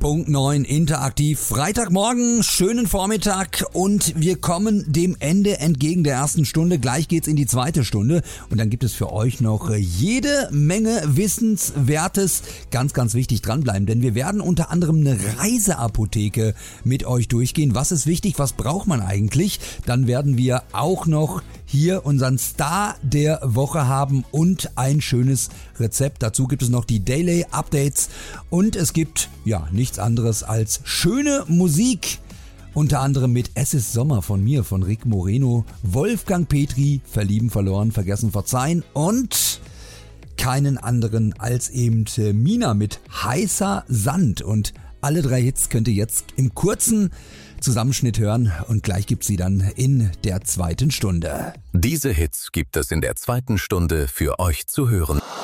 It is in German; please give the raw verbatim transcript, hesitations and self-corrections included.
Punkt neun interaktiv. Freitagmorgen, schönen Vormittag und wir kommen dem Ende entgegen der ersten Stunde. Gleich geht's in die zweite Stunde und dann gibt es für euch noch jede Menge Wissenswertes. Ganz, ganz wichtig dranbleiben, denn wir werden unter anderem eine Reiseapotheke mit euch durchgehen. Was ist wichtig? Was braucht man eigentlich? Dann werden wir auch noch hier unseren Star der Woche haben und ein schönes Rezept. Dazu gibt es noch die Daily Updates und es gibt ja nichts anderes als schöne Musik. Unter anderem mit Es ist Sommer von mir, von Rick Moreno, Wolfgang Petri, Verlieben, Verloren, Vergessen, Verzeihen und keinen anderen als eben Mina mit Heißer Sand. Und alle drei Hits könnt ihr jetzt im kurzen Zusammenschnitt hören und gleich gibt's sie dann in der zweiten Stunde. Diese Hits gibt es in der zweiten Stunde für euch zu hören.